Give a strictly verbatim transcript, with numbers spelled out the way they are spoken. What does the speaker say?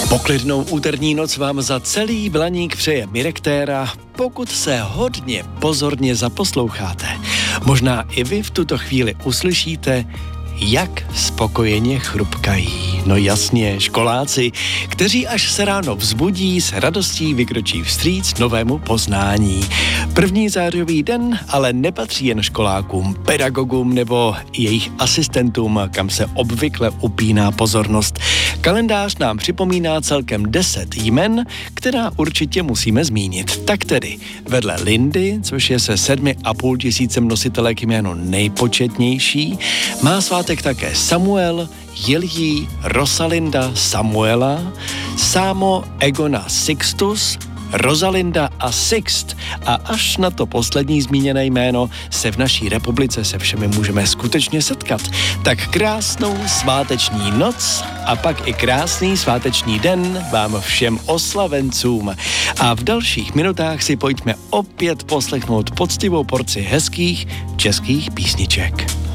Poklidnou úterní noc vám za celý Blaník přeje Mirek Téra, pokud se hodně pozorně zaposloucháte. Možná i vy v tuto chvíli uslyšíte, jak spokojeně chrupkají. No jasně, školáci, kteří až se ráno vzbudí, s radostí vykročí vstříc novému poznání. První zářijový den ale nepatří jen školákům, pedagogům nebo jejich asistentům, kam se obvykle upíná pozornost. Kalendář nám připomíná celkem deset jmen, která určitě musíme zmínit. Tak tedy, vedle Lindy, což je se sedmi a půl tisícem nositelek jméno nejpočetnější, má svátek také Samuel, Jiljí, Rosalinda, Samuela, Sámo, Egona, Sixtus, Rosalinda a Sixt. A až na to poslední zmíněné jméno se v naší republice se všemi můžeme skutečně setkat. Tak krásnou sváteční noc a pak i krásný sváteční den vám všem oslavencům. A v dalších minutách si pojďme opět poslechnout poctivou porci hezkých českých písniček.